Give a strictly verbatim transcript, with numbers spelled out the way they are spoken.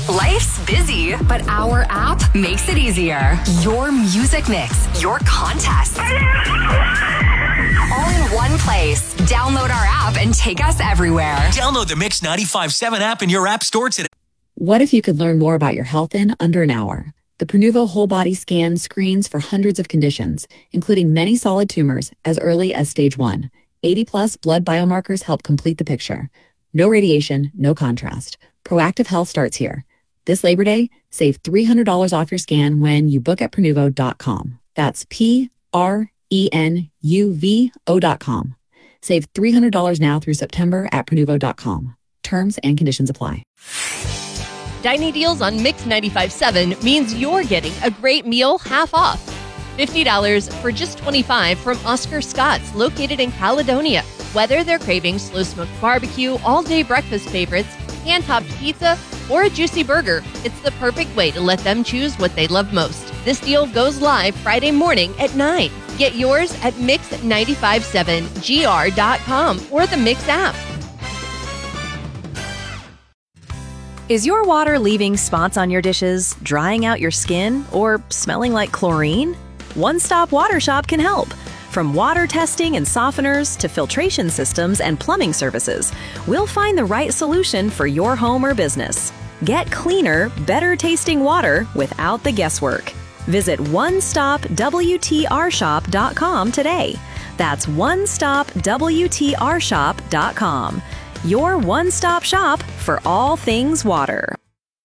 Life's busy, but our app makes it easier. Your music mix, your contests. All in one place. Download our app and take us everywhere. Download the Mix ninety-five point seven app in your app store today. What if you could learn more about your health in under an hour? The Prenuvo Whole Body Scan screens for hundreds of conditions, including many solid tumors as early as stage one. eighty plus blood biomarkers help complete the picture. No radiation, no contrast. Proactive health starts here. This Labor Day, save three hundred dollars off your scan when you book at Prenuvo dot com. That's P R E N U V O dot com. Save three hundred dollars now through September at Prenuvo dot com. Terms and conditions apply. Dining deals on Mix ninety-five point seven means you're getting a great meal half off. fifty dollars for just twenty-five dollars from Oscar Scott's, located in Caledonia. Whether they're craving slow-smoked barbecue, all-day breakfast favorites, hand-topped pizza, or a juicy burger, it's the perfect way to let them choose what they love most. This deal goes live Friday morning at nine. Get yours at mix nine five seven G R dot com or the Mix app. Is your water leaving spots on your dishes, drying out your skin, or smelling like chlorine? One Stop Water Shop can help. From water testing and softeners to filtration systems and plumbing services, we'll find the right solution for your home or business. Get cleaner, better tasting water without the guesswork. Visit one stop W T R shop dot com today. That's one stop W T R shop dot com. Your one-stop shop for all things water.